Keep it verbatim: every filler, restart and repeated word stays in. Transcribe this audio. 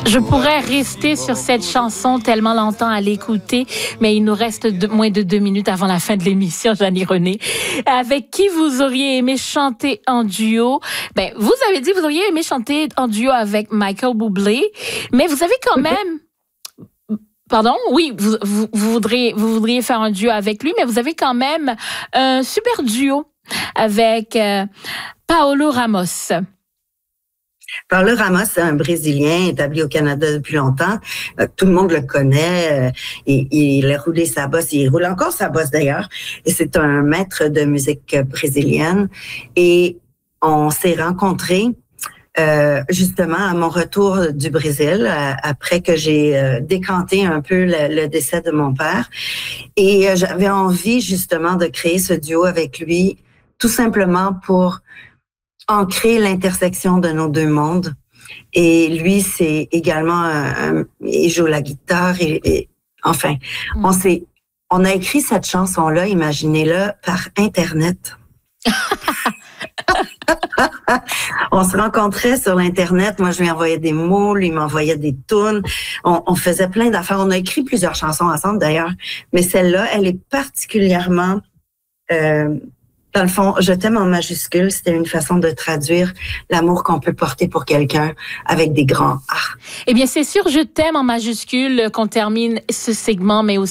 Je pourrais rester sur cette chanson tellement longtemps à l'écouter, mais il nous reste de, moins de deux minutes avant la fin de l'émission, Jeannie René. Avec qui vous auriez aimé chanter en duo? Ben, vous avez dit que vous auriez aimé chanter en duo avec Michael Bublé, mais vous avez quand même... Pardon? Oui, vous, vous, vous, voudriez, vous voudriez faire un duo avec lui, mais vous avez quand même un super duo avec euh, Paulo Ramos. Paulo Ramos, c'est un Brésilien établi au Canada depuis longtemps. Euh, tout le monde le connaît. Euh, et, il a roulé sa bosse. Il roule encore sa bosse d'ailleurs. Et c'est un maître de musique brésilienne. Et on s'est rencontrés euh, justement à mon retour du Brésil, euh, après que j'ai euh, décanté un peu le, le décès de mon père. Et euh, j'avais envie justement de créer ce duo avec lui, tout simplement pour ancrer l'intersection de nos deux mondes. Et lui, c'est également un, un, il joue la guitare et, et enfin, mm. on s'est, on a écrit cette chanson-là, imaginez-le, par Internet. On se rencontrait sur l'Internet. Moi, je lui envoyais des mots, lui m'envoyait des tunes. On, on faisait plein d'affaires. On a écrit plusieurs chansons ensemble, d'ailleurs. Mais celle-là, elle est particulièrement... Euh, Dans le fond, je t'aime en majuscule, c'était une façon de traduire l'amour qu'on peut porter pour quelqu'un avec des grands A. Eh bien, c'est sûr, je t'aime en majuscule qu'on termine ce segment, mais aussi